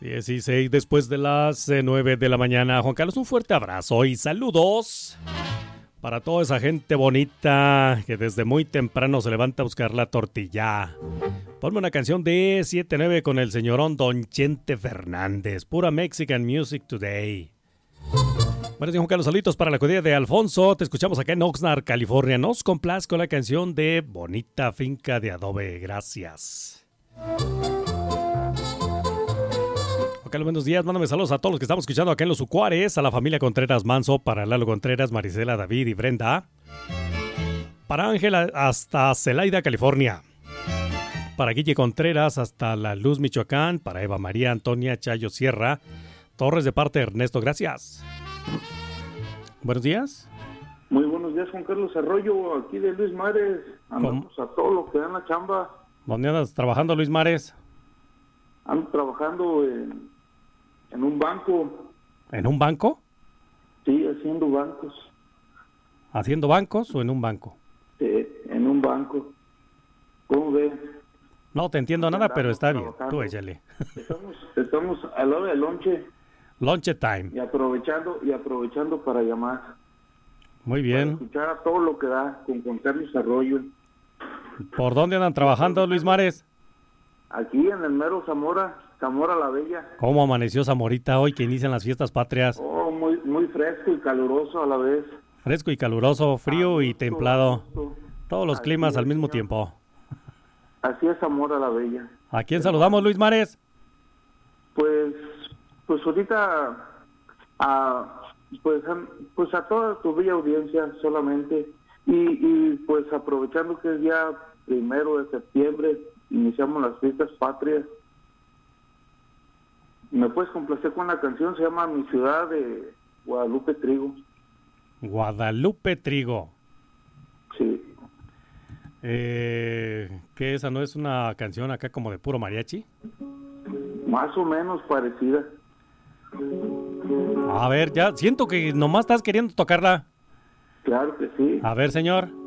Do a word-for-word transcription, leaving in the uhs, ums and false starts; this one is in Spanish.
dieciséis después de las eh, nueve de la mañana. Juan Carlos, un fuerte abrazo y saludos para toda esa gente bonita que desde muy temprano se levanta a buscar la tortilla. Ponme una canción de siete nueve con el señorón Don Chente Fernández. Pura Mexican Music Today. Buenos días, Juan Carlos. Saluditos para la cuadrilla de Alfonso. Te escuchamos acá en Oxnard, California. Nos complazco la canción de Bonita Finca de Adobe. Gracias. Juan Carlos, buenos días. Mándame saludos a todos los que estamos escuchando acá en Los Ucuares. A la familia Contreras Manso, para Lalo Contreras, Marisela, David y Brenda. Para Ángela hasta Celaida, California. Para Guille Contreras hasta La Luz, Michoacán. Para Eva María Antonia Chayo Sierra Torres, de parte de Ernesto. Gracias. Buenos días. Muy buenos días, Juan Carlos Arroyo, aquí de Luis Mares. Andamos ¿Cómo? A todo lo que dan la chamba. ¿Dónde andas trabajando, Luis Mares? Ando trabajando en, en un banco. ¿En un banco? Sí, haciendo bancos. ¿Haciendo bancos o en un banco? Sí, en un banco. ¿Cómo ves? No te entiendo nada, pero está bien. Tú échale. Estamos, estamos a la hora del lonche. Lunch time. Y aprovechando, y aprovechando para llamar. Muy bien. Para escuchar a todo lo que da con Juan Carlos Arroyo. ¿Por dónde andan trabajando, Luis Mares? Aquí en el mero Zamora, Zamora la Bella. ¿Cómo amaneció Zamorita hoy que inician las fiestas patrias? Oh, muy, muy fresco y caluroso a la vez. Fresco y caluroso, frío y templado. Todos los climas al mismo tiempo. Así es Zamora la Bella. ¿A quién saludamos, Luis Mares? Pues... Pues ahorita, a, pues, a, pues a toda tu bella audiencia solamente, y, y pues aprovechando que es ya primero de septiembre, iniciamos las fiestas patrias. ¿Me puedes complacer con la canción? Se llama Mi Ciudad, de Guadalupe Trigo. Guadalupe Trigo. Sí. Eh, ¿Qué esa no es una canción acá como de puro mariachi? Más o menos parecida. A ver, ya siento que nomás estás queriendo tocarla. Claro que sí. A ver, señor.